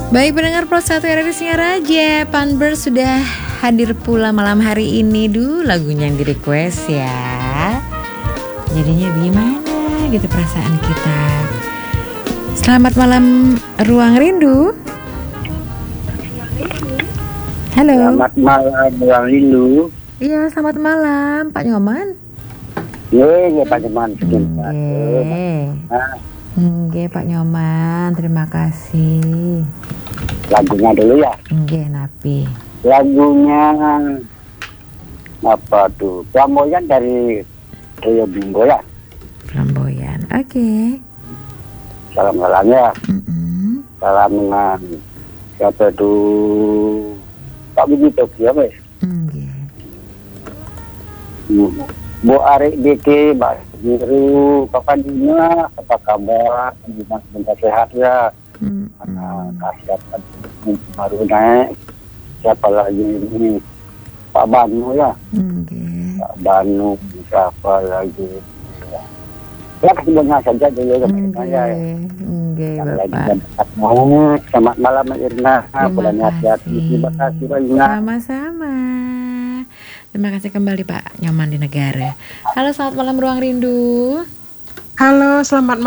Baik pendengar Pro 1 RRI Singaraja, Panber sudah hadir pula malam hari ini. Lagunya yang di request ya. Jadinya gimana gitu perasaan kita. Selamat malam Ruang Rindu. Halo. Selamat malam Ruang Rindu. Iya, selamat malam Pak Nyoman. Iya Pak Nyoman. Nggih Pak Nyoman, terima kasih. Lagunya dulu ya. Nggih napi. Lagunya apa tuh? Flamboyan dari Rio Bimbo ya. Flamboyan. Oke. Salam ya. Salam dengan siapa tuh? Pak Budi Tokyo wes. Nggih. Bu Ari Diki, Mbak Biru, Papa Dina, apa kabar? Gimana sebentar sehat ya? Kasihat baru naik. Siapa lagi ini? Pak Banu ya? Pak Banu, siapa lagi? Ya kesebenarnya saja dulu ya. Bapak. Selamat malam Irna. Terima kasih. Terima kasih banyak. Sama-sama. Terima kasih kembali Pak Nyoman di negara. Halo, selamat malam Ruang Rindu. Halo, selamat malam.